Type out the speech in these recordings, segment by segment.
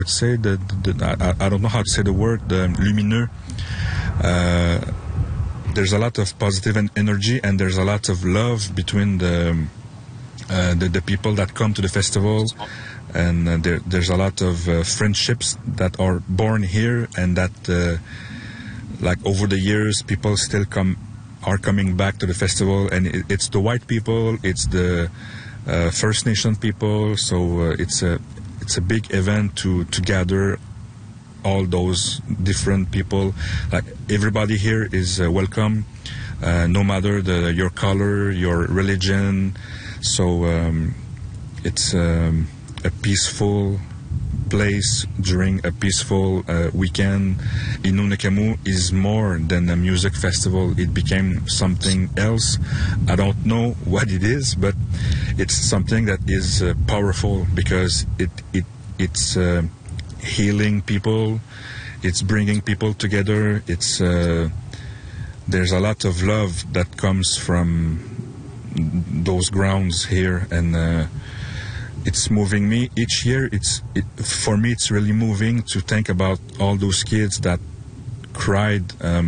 would say I don't know how to say the word, the lumineux. There's a lot of positive energy, and there's a lot of love between the people that come to the festival, and there's a lot of friendships that are born here, and that like over the years people still are coming back to the festival, and it's the white people, it's the First Nation people, so it's a big event to gather all those different people. Like everybody here is welcome, no matter your color, your religion. So it's a peaceful place during a peaceful weekend. Innu-Nakamu is more than a music festival. It became something else. I don't know what it is, but it's something that is powerful, because it's healing people, it's bringing people together, it's there's a lot of love that comes from those grounds here, and it's moving me each year. For me it's really moving to think about all those kids that cried,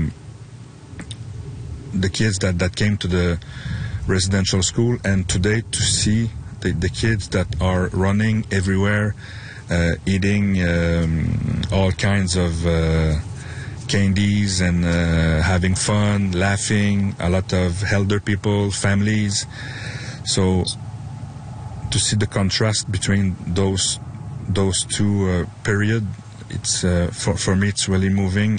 the kids that came to the residential school, and today to see the kids that are running everywhere, eating all kinds of candies, and having fun, laughing, a lot of elder people, families. So to see the contrast between those two periods, it's for me it's really moving.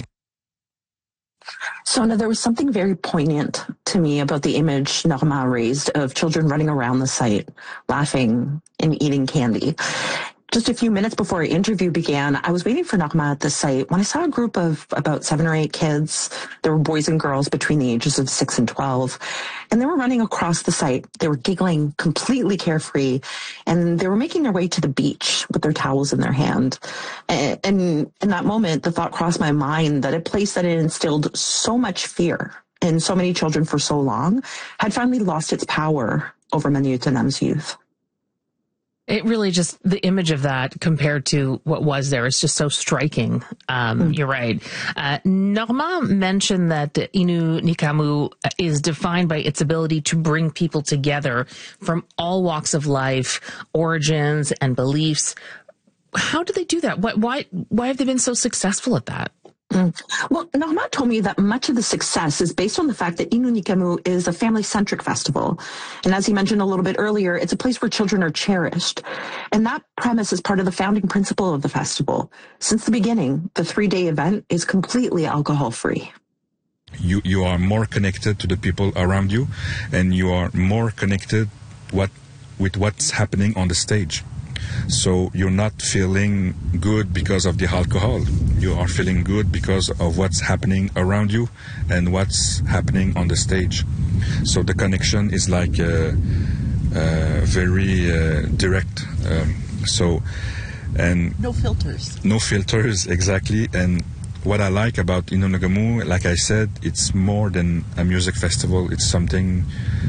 Sona, there was something very poignant to me about the image Normand raised of children running around the site, laughing and eating candy. Just a few minutes before our interview began, I was waiting for Normand at the site when I saw a group of about 7 or 8 kids. There were boys and girls between the ages of 6 and 12, and they were running across the site. They were giggling, completely carefree, and they were making their way to the beach with their towels in their hand. And in that moment, the thought crossed my mind that a place that had instilled so much fear in so many children for so long had finally lost its power over Manioutanam's youth. It really just, the image of that compared to what was there is just so striking. You're right. Normand mentioned that Innu-Nikamu is defined by its ability to bring people together from all walks of life, origins, and beliefs. How do they do that? Why have they been so successful at that? Well, Normand told me that much of the success is based on the fact that Innu-Nikamu is a family-centric festival. And as he mentioned a little bit earlier, it's a place where children are cherished. And that premise is part of the founding principle of the festival. Since the beginning, the 3-day event is completely alcohol-free. You are more connected to the people around you, and you are more connected with what's happening on the stage. So you're not feeling good because of the alcohol. You are feeling good because of what's happening around you and what's happening on the stage. So the connection is like very direct. And no filters. No filters, exactly. And what I like about Innu-Nakamu, like I said, it's more than a music festival. It's something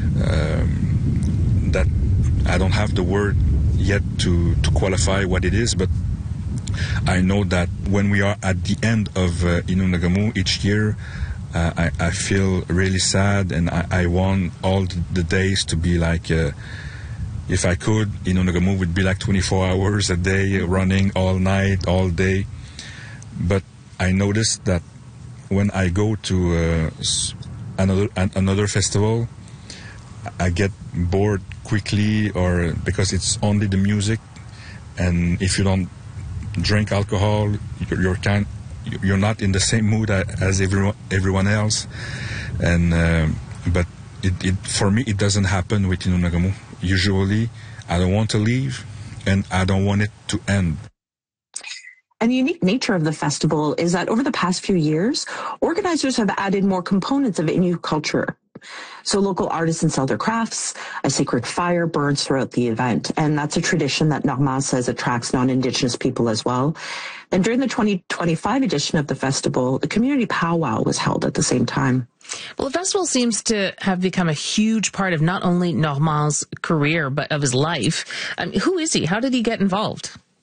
that I don't have the word yet to qualify what it is, but I know that when we are at the end of Innu-Nakamu each year, I feel really sad, and I want all the days to be like, if I could, Innu-Nakamu would be like 24 hours a day, running all night, all day. But I noticed that when I go to another festival, I get bored quickly, or because it's only the music, and if you don't drink alcohol, you're not in the same mood as everyone else. And but for me it doesn't happen with Innu-Nakamu. Usually I don't want to leave, and I don't want it to end. And the unique nature of the festival is that over the past few years, organizers have added more components of Innu culture. So local artisans sell their crafts, a sacred fire burns throughout the event, and that's a tradition that Normand says attracts non-Indigenous people as well. And during the 2025 edition of the festival, the community powwow was held at the same time. Well, the festival seems to have become a huge part of not only Normand's career, but of his life. Who is he? How did he get involved?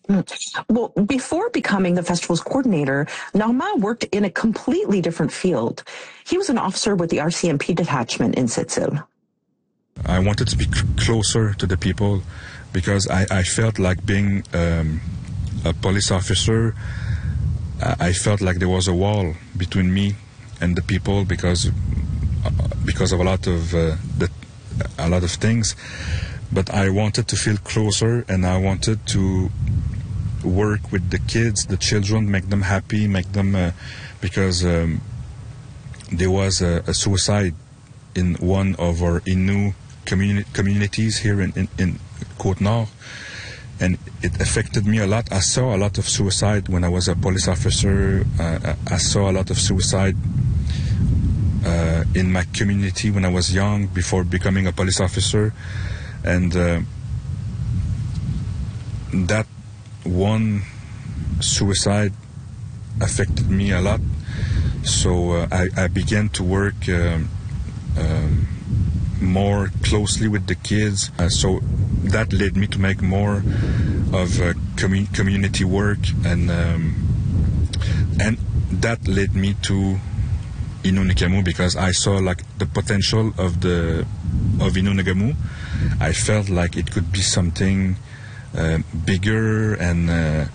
Well, before becoming the festival's coordinator, Normand worked in a completely different field. He was an officer with the RCMP detachment in Sept-Îles. I wanted to be closer to the people because I felt like being a police officer, I felt like there was a wall between me and the people because of a lot of things. But I wanted to feel closer, and I wanted to work with the kids, the children, make them happy, make them because there was a suicide in one of our Innu communities here in Côte-Nord, and it affected me a lot. I saw a lot of suicide when I was a police officer. I saw a lot of suicide in my community when I was young, before becoming a police officer, and that one suicide affected me a lot. So I began to work more closely with the kids. So that led me to make more of community work, and that led me to Innu Nikamu, because I saw like the potential of Innu Nikamu. I felt like it could be something bigger, and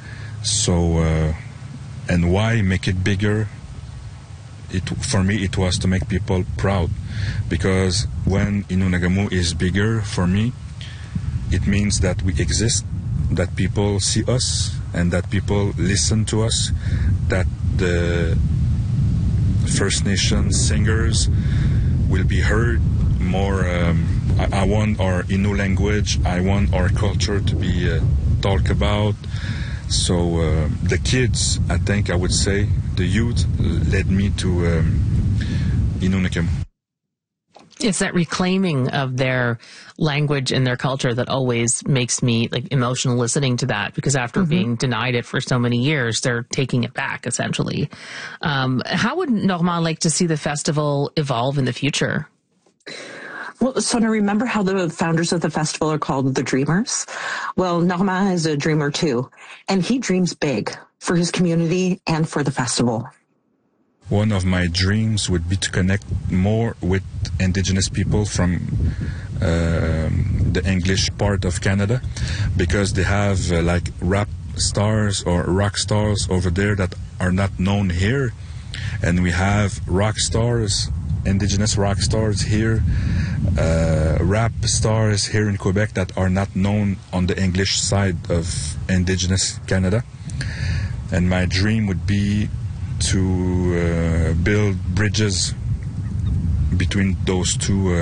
and why make it bigger? For me, it was to make people proud, because when Innu Nikamu is bigger, for me, it means that we exist, that people see us, and that people listen to us, that the First Nation singers will be heard more. I want our Innu language, I want our culture to be talked about. So the kids, I think I would say, the youth led me to Innu Nikamu. It's that reclaiming of their language and their culture that always makes me like emotional listening to that, because after being denied it for so many years, they're taking it back essentially. How would Normand like to see the festival evolve in the future? Well, Sona, remember how the founders of the festival are called the Dreamers? Well, Normand is a dreamer too, and he dreams big for his community and for the festival. One of my dreams would be to connect more with Indigenous people from the English part of Canada, because they have like rap stars or rock stars over there that are not known here, and we have rock stars, Indigenous rock stars here, rap stars here in Quebec that are not known on the English side of Indigenous Canada. And my dream would be to build bridges between those two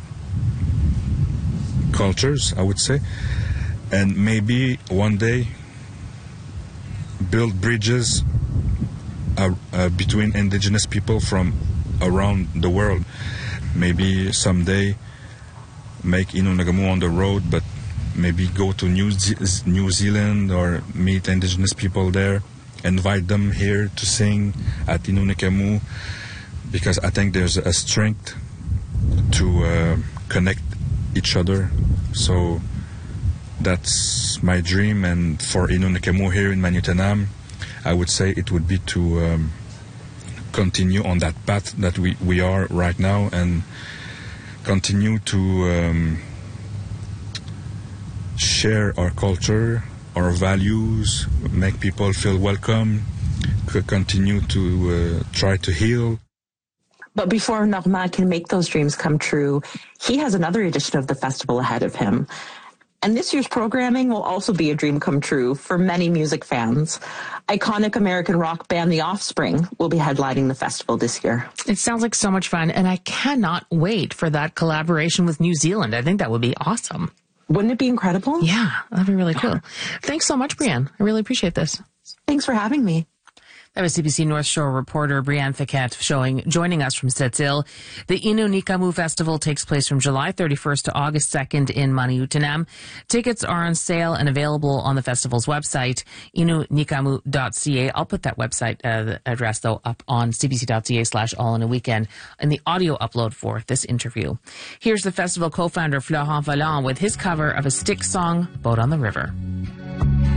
cultures, I would say, and maybe one day build bridges between Indigenous people from around the world. Maybe someday make Innu Nikamu on the road, but maybe go to New Zealand or meet Indigenous people there, invite them here to sing at Innu Nikamu, because I think there's a strength to connect each other. So that's my dream, and for Innu Nikamu here in Manioutenam, I would say it would be to continue on that path that we are right now, and continue to share our culture, our values, make people feel welcome, continue to try to heal. But before Normand can make those dreams come true, he has another edition of the festival ahead of him. And this year's programming will also be a dream come true for many music fans. Iconic American rock band The Offspring will be headlining the festival this year. It sounds like so much fun, and I cannot wait for that collaboration with New Zealand. I think that would be awesome. Wouldn't it be incredible? Yeah, that'd be really cool. Thanks so much, Brianne. I really appreciate this. Thanks for having me. That was CBC North Shore reporter Brianne Fiquette joining us from Sept-Îles. The Innu Nikamu Festival takes place from July 31st to August 2nd in Manioutenam. Tickets are on sale and available on the festival's website, innunikamu.ca. I'll put that website address, though, up on cbc.ca/all-in-a-weekend in the audio upload for this interview. Here's the festival co-founder Florent Volant with his cover of a Styx song, Boat on the River.